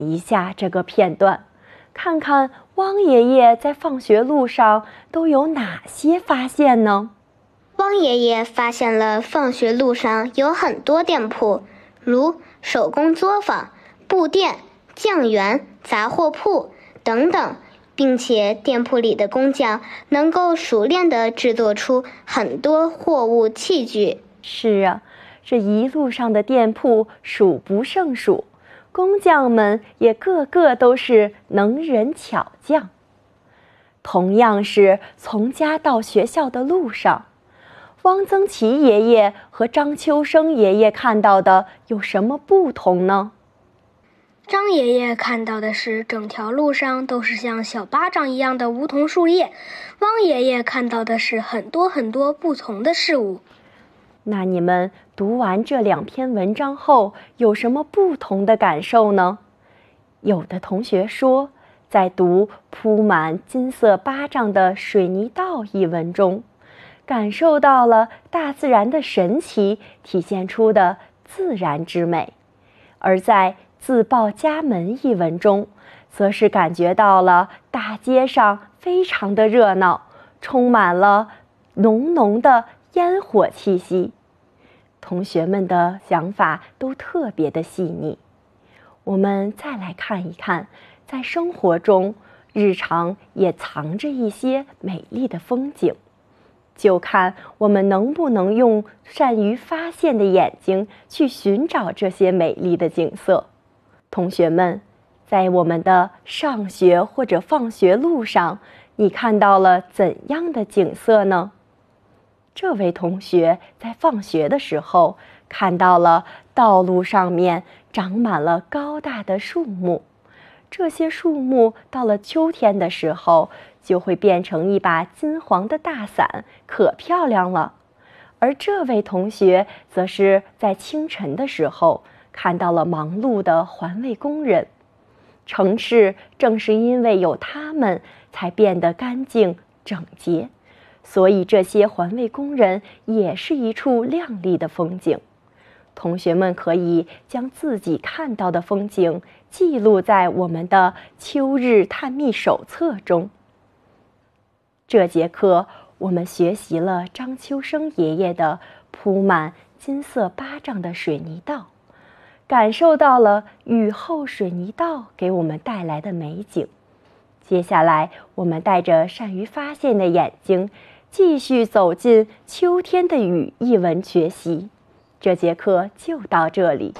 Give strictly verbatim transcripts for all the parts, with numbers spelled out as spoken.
一下这个片段，看看汪爷爷在放学路上都有哪些发现呢？ 汪爷爷发现了放学路上有很多店铺，如手工作坊、布店、酱园、杂货铺等等，并且店铺里的工匠能够熟练地制作出很多货物器具。 是啊，这一路上的店铺数不胜数，工匠们也个个都是能人巧匠。同样是从家到学校的路上，汪曾祺爷爷和张秋生爷爷看到的有什么不同呢？ 张爷爷看到的是整条路上都是像小巴掌一样的梧桐树叶，汪爷爷看到的是很多很多不同的事物。 那你们读完这两篇文章后有什么不同的感受呢？有的同学说，在读铺满金色巴掌的水泥道一文中，感受到了大自然的神奇体现出的自然之美；而在自报家门一文中，则是感觉到了大街上非常的热闹，充满了浓浓的烟火气息。同学们的想法都特别的细腻。我们再来看一看，在生活中日常也藏着一些美丽的风景，就看我们能不能用善于发现的眼睛去寻找这些美丽的景色。同学们，在我们的上学或者放学路上，你看到了怎样的景色呢？这位同学在放学的时候看到了道路上面长满了高大的树木，这些树木到了秋天的时候就会变成一把金黄的大伞，可漂亮了。而这位同学则是在清晨的时候看到了忙碌的环卫工人，城市正是因为有他们才变得干净整洁，所以这些环卫工人也是一处亮丽的风景。同学们可以将自己看到的风景记录在我们的秋日探秘手册中。这节课我们学习了张秋生爷爷的铺满金色巴掌的水泥道，感受到了雨后水泥道给我们带来的美景。接下来我们带着善于发现的眼睛继续走进秋天的雨一文学习。这节课就到这里。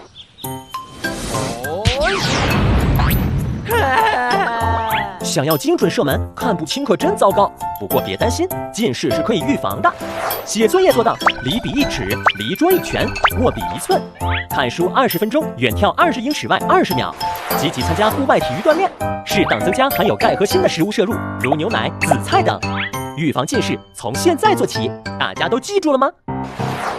想要精准射门，看不清可真糟糕。不过别担心，近视是可以预防的。写作业做到离笔一尺，离桌一拳，握笔一寸。看书二十分钟，远眺二十英尺外二十秒。积极参加户外体育锻炼，适当增加含有钙和锌的食物摄入，如牛奶、紫菜等。预防近视，从现在做起。大家都记住了吗？